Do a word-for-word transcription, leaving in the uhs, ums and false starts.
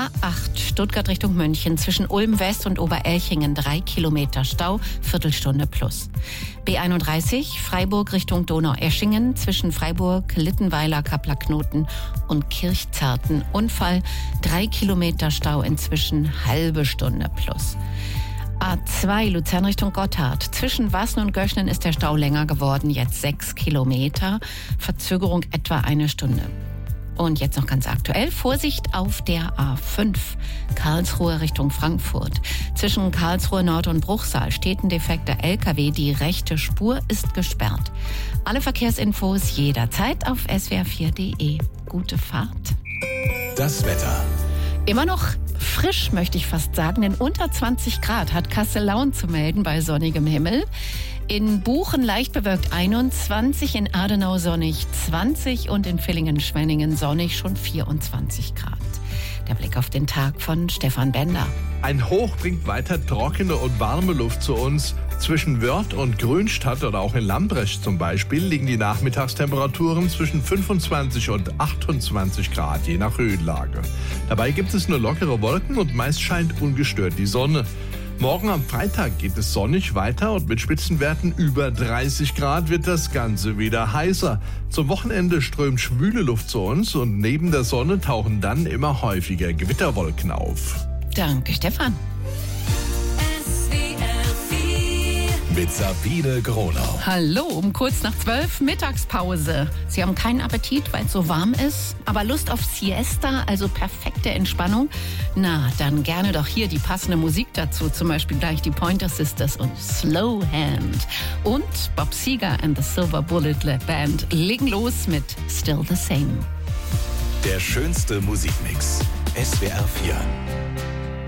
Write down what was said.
A acht Stuttgart Richtung München zwischen Ulm West und Oberelchingen drei Kilometer Stau, Viertelstunde plus. B einunddreißig Freiburg Richtung Donaueschingen zwischen Freiburg, Littenweiler, Kappler-Knoten und Kirchzarten Unfall, drei Kilometer Stau inzwischen, halbe Stunde plus. A zwei Luzern Richtung Gotthard. Zwischen Wassen und Göschnen ist der Stau länger geworden, jetzt sechs Kilometer. Verzögerung etwa eine Stunde. Und jetzt noch ganz aktuell, Vorsicht auf der A fünf, Karlsruhe Richtung Frankfurt. Zwischen Karlsruhe Nord und Bruchsal steht ein defekter L K W, die rechte Spur ist gesperrt. Alle Verkehrsinfos jederzeit auf s w r vier punkt d e. Gute Fahrt. Das Wetter. Immer noch frisch, möchte ich fast sagen, denn unter zwanzig Grad hat Kassel-Lauen zu melden bei sonnigem Himmel. In Buchen leicht bewölkt einundzwanzig, in Adenau sonnig zwanzig und in Villingen-Schwenningen sonnig schon vierundzwanzig Grad. Der Blick auf den Tag von Stefan Bender. Ein Hoch bringt weiter trockene und warme Luft zu uns. Zwischen Wörth und Grünstadt oder auch in Lambrecht zum Beispiel liegen die Nachmittagstemperaturen zwischen fünfundzwanzig und achtundzwanzig Grad, je nach Höhenlage. Dabei gibt es nur lockere Wolken und meist scheint ungestört die Sonne. Morgen am Freitag geht es sonnig weiter und mit Spitzenwerten über dreißig Grad wird das Ganze wieder heißer. Zum Wochenende strömt schwüle Luft zu uns und neben der Sonne tauchen dann immer häufiger Gewitterwolken auf. Danke, Stefan. Mit Sabine Gronau. Hallo, um kurz nach zwölf, Mittagspause. Sie haben keinen Appetit, weil es so warm ist, aber Lust auf Siesta, also perfekte Entspannung? Na, dann gerne doch hier die passende Musik dazu, zum Beispiel gleich die Pointer Sisters und Slow Hand. Und Bob Seger and the Silver Bullet Band legen los mit Still the Same. Der schönste Musikmix. S W R vier.